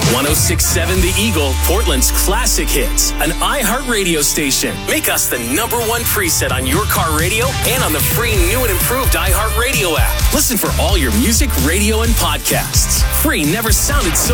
106.7 The Eagle, Portland's classic hits. An iHeart radio station. Make us the #1 preset on your car radio and on the free new and improved iHeart Radio app. Listen for all your music, radio, and podcasts. Free never sounded so